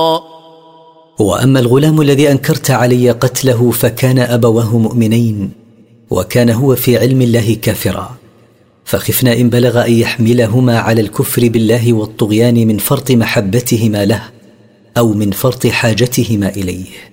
وأما الغلام الذي أنكرت علي قتله فكان أبواه مؤمنين، وكان هو في علم الله كافرا، فخفنا إن بلغ أن يحملهما على الكفر بالله والطغيان من فرط محبتهما له أو من فرط حاجتهما إليه.